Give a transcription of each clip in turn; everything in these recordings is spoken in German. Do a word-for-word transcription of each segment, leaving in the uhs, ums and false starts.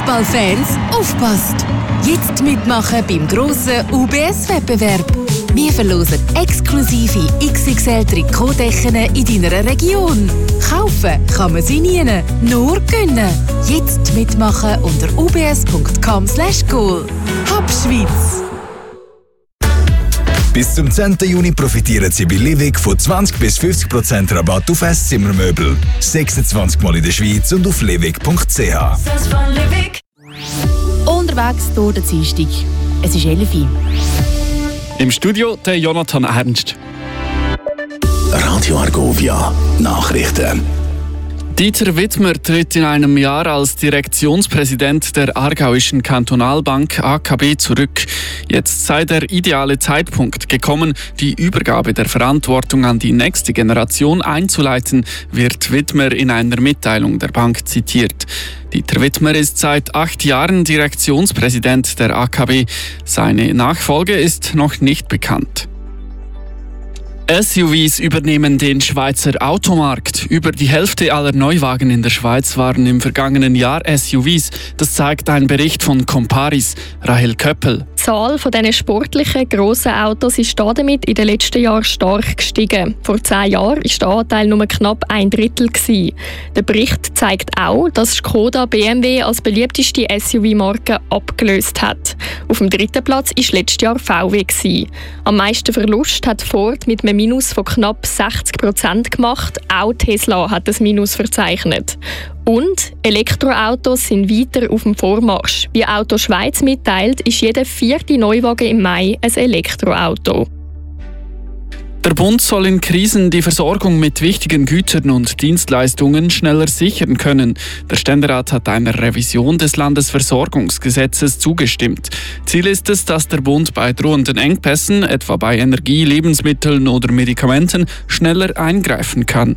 Fußballfans, aufpasst! Jetzt mitmachen beim grossen U B S-Wettbewerb. Wir verlosen exklusive X X L-Trikotdecken in deiner Region. Kaufen kann man sie nie, nur gönnen. Jetzt mitmachen unter u b s punkt com slash goal. Hab Schweiz! Bis zum zehnten Juni profitieren Sie bei Livig von zwanzig bis fünfzig Prozent Rabatt auf Esszimmermöbel. sechsundzwanzig Mal in der Schweiz und auf livig punkt c h. Unterwegs durch den Dienstag. Es ist elf Uhr. Im Studio der Jonathan Ernst. Radio Argovia Nachrichten. Dieter Widmer tritt in einem Jahr als Direktionspräsident der Aargauischen Kantonalbank A K B zurück. Jetzt sei der ideale Zeitpunkt gekommen, die Übergabe der Verantwortung an die nächste Generation einzuleiten, wird Widmer in einer Mitteilung der Bank zitiert. Dieter Widmer ist seit acht Jahren Direktionspräsident der A K B. Seine Nachfolge ist noch nicht bekannt. S U Vs übernehmen den Schweizer Automarkt. Über die Hälfte aller Neuwagen in der Schweiz waren im vergangenen Jahr S U Vs. Das zeigt ein Bericht von Comparis. Rahel Köppel. Die Zahl von diesen sportlichen, grossen Autos ist damit in den letzten Jahren stark gestiegen. Vor zehn Jahren war der Anteil nur knapp ein Drittel. Der Bericht zeigt auch, dass Skoda B M W als beliebteste S U V-Marke abgelöst hat. Auf dem dritten Platz war letztes Jahr V W. Am meisten Verlust hat Ford mit einem Minus von knapp sechzig Prozent gemacht. Auch Tesla hat das Minus verzeichnet. Und Elektroautos sind weiter auf dem Vormarsch. Wie Auto Schweiz mitteilt, ist jeder vierte Neuwagen im Mai ein Elektroauto. Der Bund soll in Krisen die Versorgung mit wichtigen Gütern und Dienstleistungen schneller sichern können. Der Ständerat hat einer Revision des Landesversorgungsgesetzes zugestimmt. Ziel ist es, dass der Bund bei drohenden Engpässen, etwa bei Energie, Lebensmitteln oder Medikamenten, schneller eingreifen kann.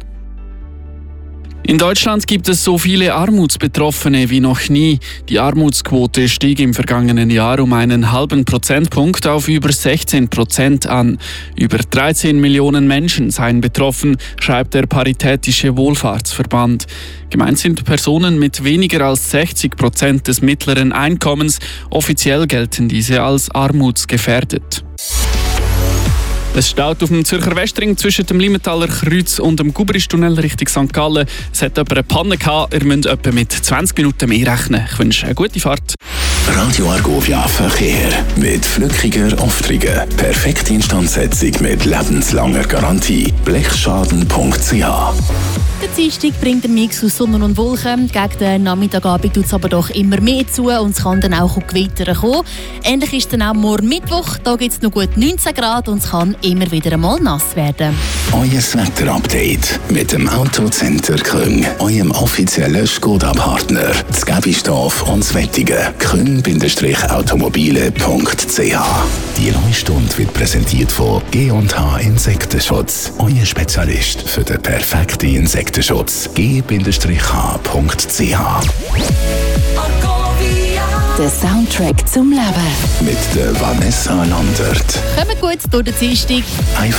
In Deutschland gibt es so viele Armutsbetroffene wie noch nie. Die Armutsquote stieg im vergangenen Jahr um einen halben Prozentpunkt auf über sechzehn Prozent an. Über dreizehn Millionen Menschen seien betroffen, schreibt der Paritätische Wohlfahrtsverband. Gemeint sind Personen mit weniger als sechzig Prozent des mittleren Einkommens. Offiziell gelten diese als armutsgefährdet. Es staut auf dem Zürcher Westring zwischen dem Limmentaler Kreuz und dem Gubristunnel Richtung Sankt Gallen. Es hat jemand eine Panne gehabt. Ihr müsst etwa mit zwanzig Minuten mehr rechnen. Ich wünsche eine gute Fahrt. Radio Argovia Verkehr mit Flückiger Aufträgen. Perfekte Instandsetzung mit lebenslanger Garantie. blechschaden punkt c h. Der Dienstag bringt einen Mix aus Sonne und Wolken. Gegen den Nachmittagabend tut es aber doch immer mehr zu und es kann dann auch Gewitter kommen. Ähnlich ist dann auch morgen Mittwoch. Da gibt es noch gut neunzehn Grad und es kann immer wieder einmal nass werden. Euer Wetterupdate mit dem Autocenter Küng, eurem offiziellen Skoda-Partner. Das Gebistorf und das Wettige. küng Automobile punkt c h. Die neue Stunde wird präsentiert von G und H Insektenschutz. Euer Spezialist für den perfekten Insektenschutz. G H punkt c h. Der Soundtrack zum Leben. Mit der Vanessa Landert. Kommt gut durch den Dienstag.